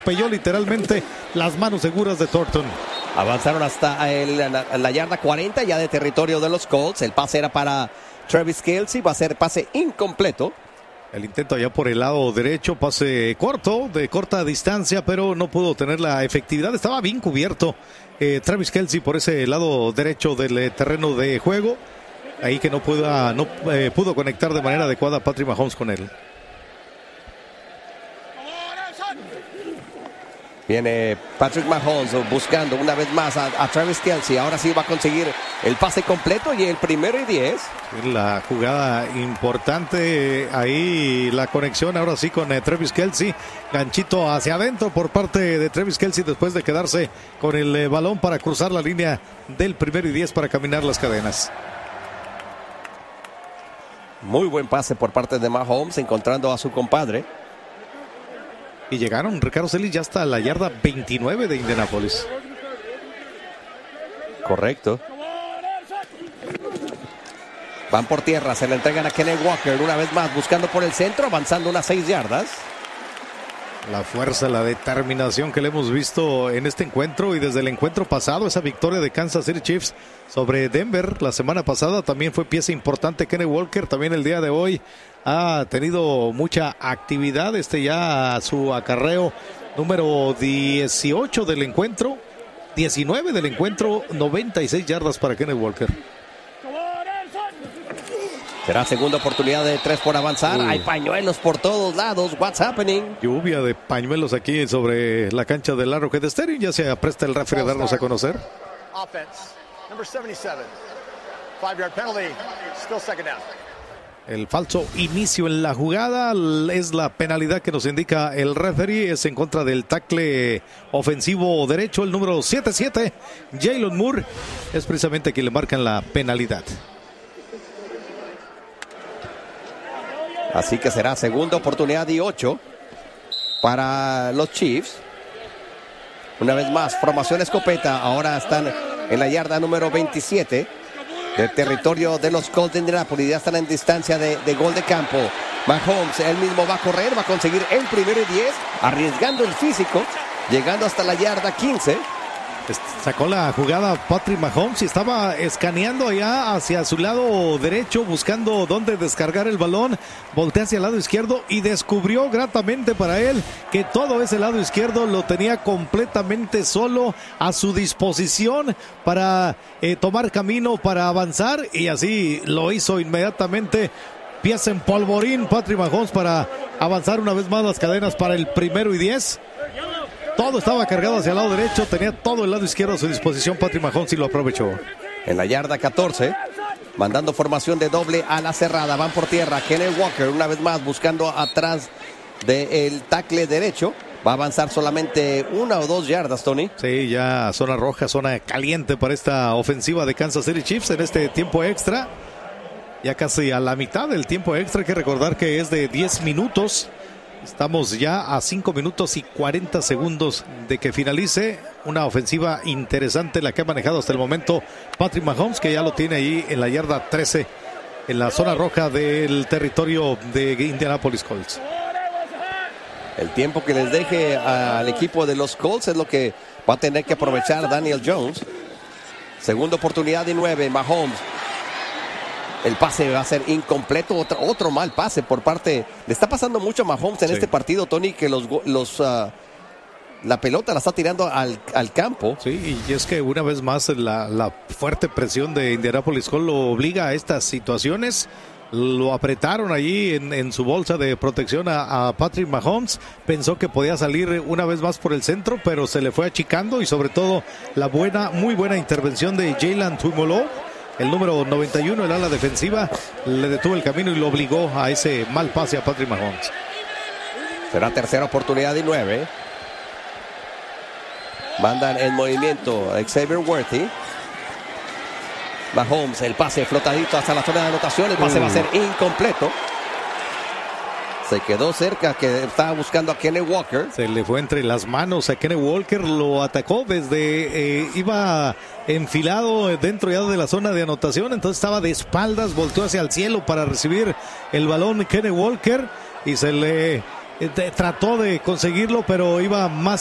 Pelló literalmente las manos seguras de Thornton. Avanzaron hasta la yarda 40 ya de territorio de los Colts. El pase era para Travis Kelce, va a ser pase incompleto. El intento allá por el lado derecho, pase corto, de corta distancia, pero no pudo tener la efectividad. Estaba bien cubierto Travis Kelce por ese lado derecho del terreno de juego. Ahí que no pudo conectar de manera adecuada a Patrick Mahomes con él. Viene Patrick Mahomes buscando una vez más a Travis Kelce. Ahora sí va a conseguir el pase completo y el 1st y 10. La jugada importante ahí, la conexión ahora sí con Travis Kelce. Ganchito hacia adentro por parte de Travis Kelce después de quedarse con el balón para cruzar la línea del 1st y 10 para caminar las cadenas. Muy buen pase por parte de Mahomes encontrando a su compadre. Y llegaron, Ricardo Celis, ya hasta la yarda 29 de Indianápolis. Correcto. Van por tierra, se le entregan a Kenneth Walker una vez más, buscando por el centro, avanzando unas 6 yardas. La fuerza, la determinación que le hemos visto en este encuentro y desde el encuentro pasado, esa victoria de Kansas City Chiefs sobre Denver la semana pasada también fue pieza importante. Kenneth Walker también el día de hoy ha tenido mucha actividad, ya su acarreo número 18 del encuentro, 19 del encuentro, 96 yardas para Kenneth Walker. Será segunda oportunidad de 3 por avanzar. Hay pañuelos por todos lados. What's happening? Lluvia de pañuelos aquí sobre la cancha del Arrowhead Stadium. Ya se apresta el referee a darnos a conocer. Offense, number 77. 5-yard penalty. Still second down. El falso inicio en la jugada es la penalidad que nos indica el referee. Es en contra del tackle ofensivo derecho, el número 77, Jalen Moore. Es precisamente quien le marcan la penalidad. Así que será segunda oportunidad y 8 para los Chiefs. Una vez más, formación escopeta. Ahora están en la yarda número 27 del territorio de los Colts de Indianapolis. Ya están en distancia de gol de campo. Mahomes, él mismo va a correr, va a conseguir el 1st y 10, arriesgando el físico, llegando hasta la yarda 15. Sacó la jugada Patrick Mahomes y estaba escaneando allá hacia su lado derecho, buscando dónde descargar el balón. Voltea hacia el lado izquierdo y descubrió gratamente para él que todo ese lado izquierdo lo tenía completamente solo a su disposición para tomar camino, para avanzar, y así lo hizo inmediatamente. Pieza en polvorín Patrick Mahomes para avanzar una vez más las cadenas para el 1st y 10. Todo estaba cargado hacia el lado derecho, tenía todo el lado izquierdo a su disposición Patrick Mahomes y lo aprovechó. En la yarda 14, mandando formación de doble a la cerrada, van por tierra. Kenneth Walker una vez más buscando atrás del tackle derecho. Va a avanzar solamente 1 o 2 yardas, Tony. Sí, ya zona roja, zona caliente para esta ofensiva de Kansas City Chiefs en este tiempo extra. Ya casi a la mitad del tiempo extra, hay que recordar que es de 10 minutos. Estamos ya a 5 minutos y 40 segundos de que finalice. Una ofensiva interesante la que ha manejado hasta el momento Patrick Mahomes, que ya lo tiene ahí en la yarda 13, en la zona roja del territorio de Indianapolis Colts. El tiempo que les deje al equipo de los Colts es lo que va a tener que aprovechar Daniel Jones. Segunda oportunidad y 9, Mahomes. El pase va a ser incompleto, otro mal pase por parte. Le está pasando mucho a Mahomes en este partido, Tony, que la pelota la está tirando al campo. Sí, y es que una vez más la fuerte presión de Indianapolis Colts lo obliga a estas situaciones. Lo apretaron allí en su bolsa de protección a Patrick Mahomes. Pensó que podía salir una vez más por el centro, pero se le fue achicando, y sobre todo la muy buena intervención de Jalen Tuimoloau. El número 91, el ala defensiva, le detuvo el camino y lo obligó a ese mal pase a Patrick Mahomes. Será tercera oportunidad y 9. Mandan en movimiento a Xavier Worthy. Mahomes, el pase flotadito hasta la zona de anotación. El pase va a ser incompleto. Se quedó cerca, que estaba buscando a Kenneth Walker. Se le fue entre las manos a Kenneth Walker, lo atacó desde, iba enfilado dentro ya de la zona de anotación, entonces estaba de espaldas, volteó hacia el cielo para recibir el balón Kenneth Walker y se le trató de conseguirlo, pero iba más